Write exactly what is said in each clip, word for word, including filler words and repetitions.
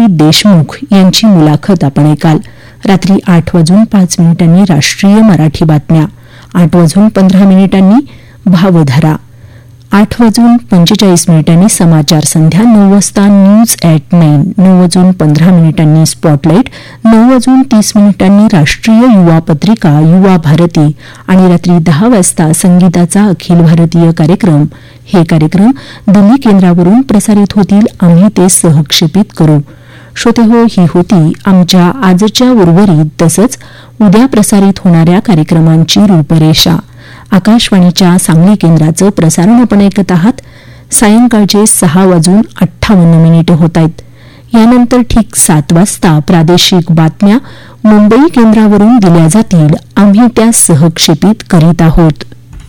श्री देशमुख यांची मुलाखत आपण ऐकाल. रात्री आठ वाजून पाच मिनिटांनी राष्ट्रीय मराठी बातम्या, आठ वाजून पंधरा मिनिटांनी भावधारा, आठ वाजून पंचेचाळीस मिनिटांनी समाचार संध्या, नऊ वाजता न्यूज ॲट नाईन, नऊ वाजून पंधरा मिनिटांनी स्पॉटलाईट, नऊ वाजून तीस मिनिटांनी राष्ट्रीय युवा पत्रिका युवा भारती आणि रात्री दहा वाजता संगीताचा अखिल भारतीय कार्यक्रम. हे कार्यक्रम दिल्ली केंद्रावरून प्रसारित होतील. आम्ही ते सहक्षेपित करू. श्रोते हो, ही होती आमच्या आजच्या उर्वरित तसंच उद्या प्रसारित होणाऱ्या कार्यक्रमांची रूपरेषा. आकाशवाणीच्या सांगली केंद्राचं प्रसारण आपण ऐकत आहात. सायंकाळचे सहा वाजून अठ्ठावन्न मिनिटं होत आहेत. यानंतर ठीक सात वाजता प्रादेशिक बातम्या मुंबई केंद्रावरून दिल्या जातील. आम्ही त्या सहक्षेपित करीत आहोत.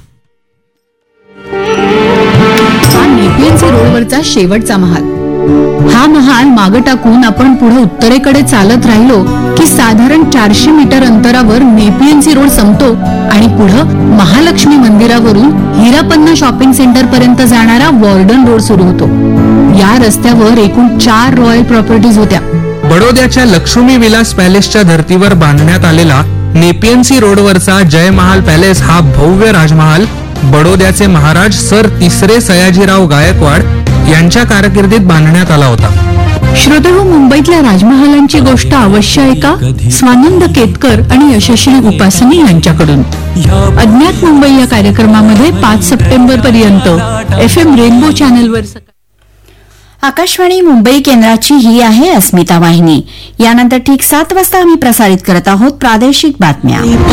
हा नेपियनसी रोडवरचा शेवटचा महाल. हा महाल मागे टाकून आपण पुढे उत्तरेकडे चालत राहिलो की साधारण चारशे मीटर अंतरावर नेपियनसी रोड संपतो आणि पुढं महालक्ष्मी मंदिरावरून हिरापन्ना शॉपिंग सेंटर पर्यंत जाणारा वॉर्डन रोड सुरू होतो. या रस्त्यावर एकूण चार रॉयल प्रॉपर्टीज होत्या. बडोद्याच्या लक्ष्मी विलास पॅलेसच्या धर्तीवर बांधण्यात आलेला नेपियनसी रोडवरचा जय महाल पॅलेस हा भव्य राजमहाल बडोद्याचे महाराज सर तिसरे सयाजीराव गायकवाड यांच्या कारकिर्दीत बांधण्यात आला होता. श्रोते हो, मुंबईतल्या राजमहालांची गोष्ट अवश्य ऐका. स्वानंद केतकर आणि यशस्वी उपासनी यांच्याकडून. अज्ञात मुंबई या कार्यक्रमामध्ये पाच सप्टेंबर पर्यंत एफ एम रेनबो चॅनलवर. आकाशवाणी मुंबई केंद्राची ही आहे अस्मिता वाहिनी. यानंतर ठीक सात वाजता आम्ही प्रसारित करत आहोत प्रादेशिक बातम्या.